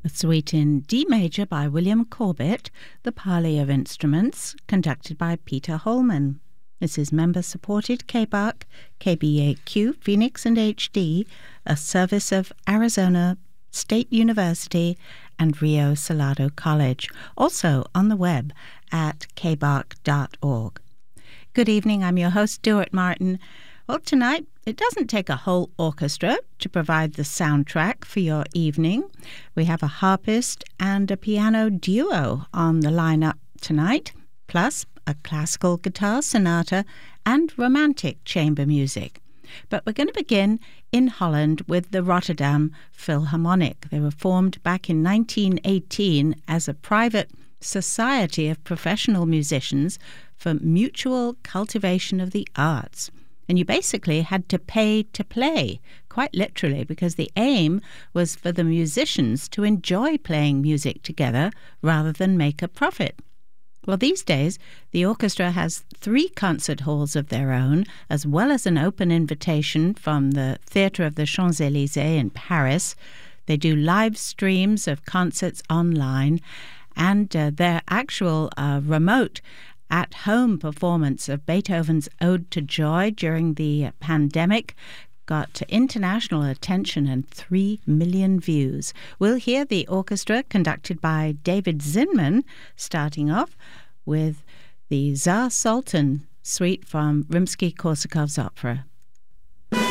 A suite in D major by William Corbett, the Parley of Instruments, conducted by Peter Holman. This is member-supported KBAQ, KBAQ, Phoenix and HD, a service of Arizona State University and Rio Salado College, also on the web at kbark.org. Good evening, I'm your host, Stuart Martin. Well, tonight, it doesn't take a whole orchestra to provide the soundtrack for your evening. We have a harpist and a piano duo on the lineup tonight, plus a classical guitar sonata and romantic chamber music. But we're going to begin in Holland with the Rotterdam Philharmonic. They were formed back in 1918 as a private society of professional musicians for mutual cultivation of the arts. And you basically had to pay to play, quite literally, because the aim was for the musicians to enjoy playing music together rather than make a profit. Well, these days, the orchestra has 3 concert halls of their own, as well as an open invitation from the Theatre of the Champs-Élysées in Paris. They do live streams of concerts online, and their actual remote at-home performance of Beethoven's Ode to Joy during the pandemic got international attention and 3 million views. We'll hear the orchestra conducted by David Zinman, starting off with the Tsar Sultan suite from Rimsky-Korsakov's opera.